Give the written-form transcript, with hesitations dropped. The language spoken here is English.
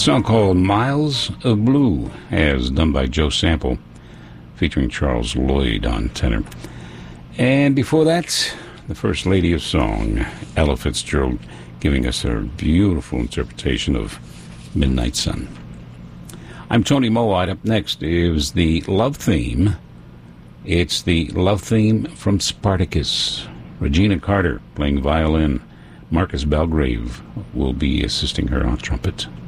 song called Miles of Blue, as done by Joe Sample, featuring Charles Lloyd on tenor. And before that, the First Lady of Song, Ella Fitzgerald, giving us her beautiful interpretation of Midnight Sun. I'm Tony Mowat. Up next is the love theme. It's the love theme from Spartacus. Regina Carter playing violin. Marcus Belgrave will be assisting her on trumpet.